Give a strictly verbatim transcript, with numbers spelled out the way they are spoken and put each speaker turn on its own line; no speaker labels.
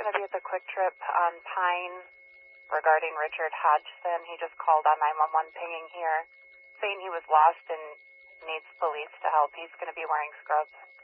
going to be at the Quick Trip on Pine regarding Richard Hodgson. He just called on nine one one pinging here, saying he was lost and needs police to help. He's going to be wearing scrubs.